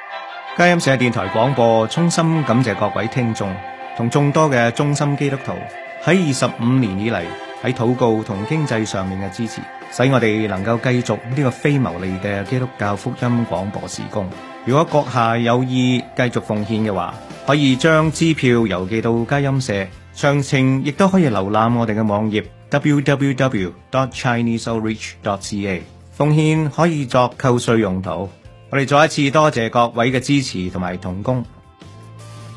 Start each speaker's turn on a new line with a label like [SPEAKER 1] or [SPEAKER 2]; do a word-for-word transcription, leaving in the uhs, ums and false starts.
[SPEAKER 1] 佳音社電台廣播衷心感謝各位聽眾同眾多嘅忠心基督徒喺二十五年以嚟喺禱告同經濟上面嘅支持，使我哋能夠繼續呢個非牟利嘅基督教福音廣播事工。如果閣下有意繼續奉獻嘅話，可以將支票郵寄到佳音社，詳情亦都可以瀏覽我哋嘅網頁 double-u double-u double-u dot chinese outreach dot c a。 奉獻可以作扣稅用途。我哋再一次多謝各位嘅支持同埋同工。